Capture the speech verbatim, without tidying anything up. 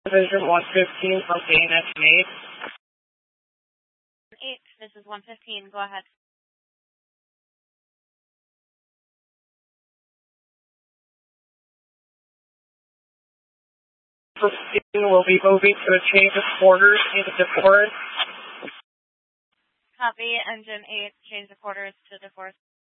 Division one fifteen from Dane Engine eight. eight, this is one fifteen, go ahead. Will be moving to a change of quarters into DeForest. Copy, Engine eight, change of quarters to DeForest.